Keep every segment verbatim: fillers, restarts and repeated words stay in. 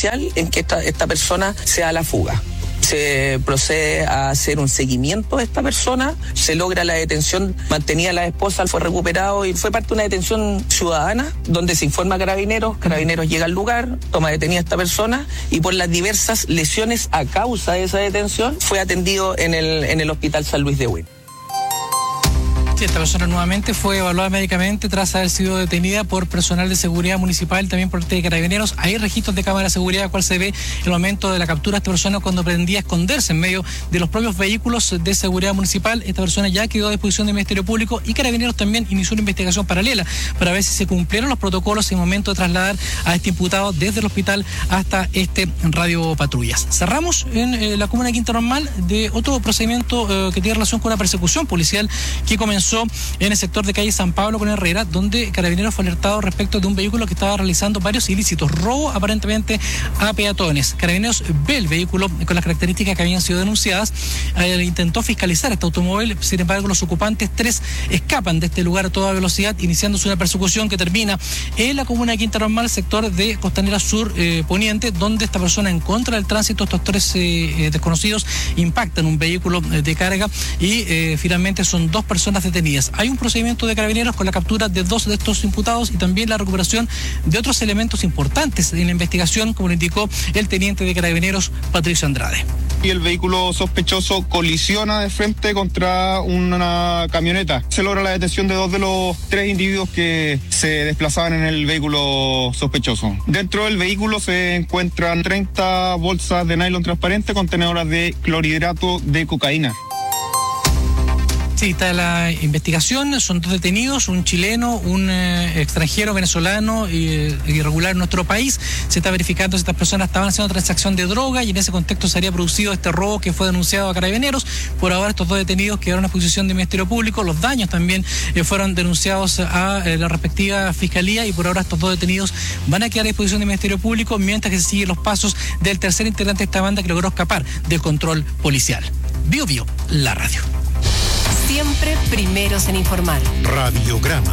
inicial en que esta, esta persona se da la fuga. Se procede a hacer un seguimiento de esta persona, se logra la detención, mantenía a la esposa, fue recuperado y fue parte de una detención ciudadana donde se informa a Carabineros, Carabineros llega al lugar, toma detenida a esta persona y por las diversas lesiones a causa de esa detención fue atendido en el, en el Hospital San Luis de Huil. Esta persona nuevamente fue evaluada médicamente tras haber sido detenida por personal de seguridad municipal, también por parte de Carabineros. Hay registros de cámara de seguridad, cual se ve el momento de la captura de esta persona cuando pretendía esconderse en medio de los propios vehículos de seguridad municipal. Esta persona ya quedó a disposición del Ministerio Público y Carabineros también inició una investigación paralela para ver si se cumplieron los protocolos en el momento de trasladar a este imputado desde el hospital hasta este radio patrullas. Cerramos en eh, la comuna de Quinta Normal de otro procedimiento eh, que tiene relación con una persecución policial que comenzó en el sector de calle San Pablo con Herrera, donde Carabineros fue alertado respecto de un vehículo que estaba realizando varios ilícitos, robo aparentemente a peatones. Carabineros ve el vehículo con las características que habían sido denunciadas, eh, intentó fiscalizar este automóvil, sin embargo los ocupantes, tres, escapan de este lugar a toda velocidad, iniciándose una persecución que termina en la comuna de Quinta Normal, sector de Costanera Sur eh, Poniente, donde esta persona en contra del tránsito, estos tres eh, desconocidos impactan un vehículo eh, de carga y eh, finalmente son dos personas detenidas. Hay un procedimiento de Carabineros con la captura de dos de estos imputados y también la recuperación de otros elementos importantes en la investigación, como lo indicó el teniente de Carabineros, Patricio Andrade. Y el vehículo sospechoso colisiona de frente contra una camioneta. Se logra la detención de dos de los tres individuos que se desplazaban en el vehículo sospechoso. Dentro del vehículo se encuentran treinta bolsas de nylon transparente contenedoras de clorhidrato de cocaína. Sí, está la investigación, son dos detenidos, un chileno, un eh, extranjero venezolano eh, irregular en nuestro país. Se está verificando si estas personas estaban haciendo transacción de droga y en ese contexto se habría producido este robo que fue denunciado a Carabineros. Por ahora estos dos detenidos quedaron a disposición del Ministerio Público, los daños también eh, fueron denunciados a eh, la respectiva fiscalía y por ahora estos dos detenidos van a quedar a disposición del Ministerio Público mientras que se siguen los pasos del tercer integrante de esta banda que logró escapar del control policial. Bio Bio, la radio. Siempre primeros en informar. Radiograma.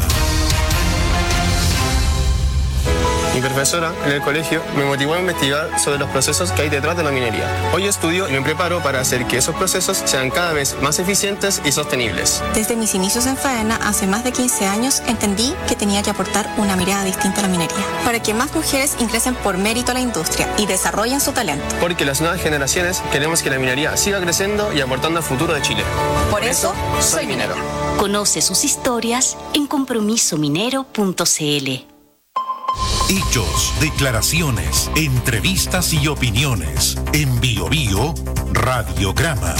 Mi profesora en el colegio me motivó a investigar sobre los procesos que hay detrás de la minería. Hoy estudio y me preparo para hacer que esos procesos sean cada vez más eficientes y sostenibles. Desde mis inicios en Faena, hace más de quince años, entendí que tenía que aportar una mirada distinta a la minería, para que más mujeres ingresen por mérito a la industria y desarrollen su talento. Porque las nuevas generaciones queremos que la minería siga creciendo y aportando al futuro de Chile. Por, por eso, eso, soy minero. Conoce sus historias en compromiso minero punto c l. Hechos, declaraciones, entrevistas y opiniones. En Bio Bio, Radiograma.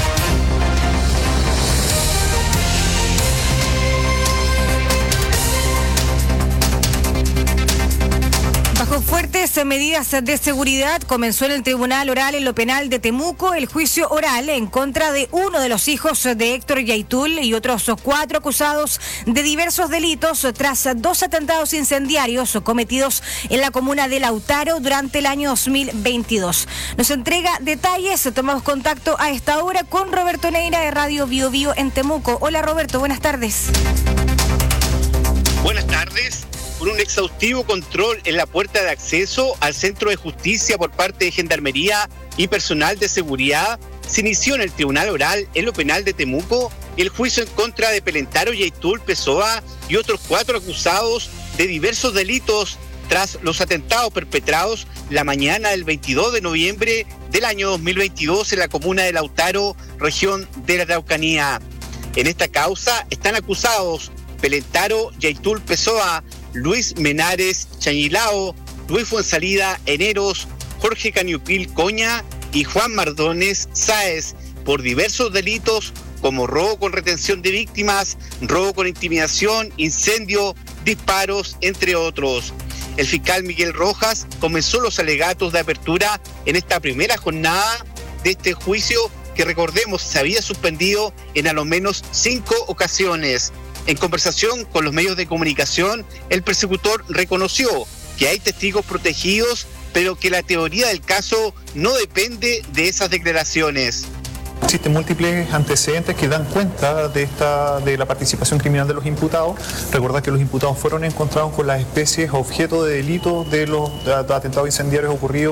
Bajo fuertes medidas de seguridad, comenzó en el Tribunal Oral en lo Penal de Temuco el juicio oral en contra de uno de los hijos de Héctor Yaitul y otros cuatro acusados de diversos delitos tras dos atentados incendiarios cometidos en la comuna de Lautaro durante el año dos mil veintidós. Nos entrega detalles, tomamos contacto a esta hora con Roberto Neira de Radio Bio Bio en Temuco. Hola Roberto, buenas tardes. Buenas tardes. Por un exhaustivo control en la puerta de acceso al Centro de Justicia por parte de Gendarmería y personal de seguridad, se inició en el Tribunal Oral en lo Penal de Temuco el juicio en contra de Pelentaro Yaitul Pessoa y otros cuatro acusados de diversos delitos tras los atentados perpetrados la mañana del veintidós de noviembre del año dos mil veintidós en la comuna de Lautaro, región de la Araucanía. En esta causa están acusados Pelentaro Yaitul Pessoa, Luis Menares Chañilao, Luis Fuensalida Eneros, Jorge Cañupil Coña y Juan Mardones Sáez por diversos delitos como robo con retención de víctimas, robo con intimidación, incendio, disparos, entre otros. El fiscal Miguel Rojas comenzó los alegatos de apertura en esta primera jornada de este juicio que, recordemos, se había suspendido en a lo menos cinco ocasiones. En conversación con los medios de comunicación, el persecutor reconoció que hay testigos protegidos, pero que la teoría del caso no depende de esas declaraciones. Existen múltiples antecedentes que dan cuenta de esta de la participación criminal de los imputados. Recordad que los imputados fueron encontrados con las especies objeto de delitos de los de atentados incendiarios ocurridos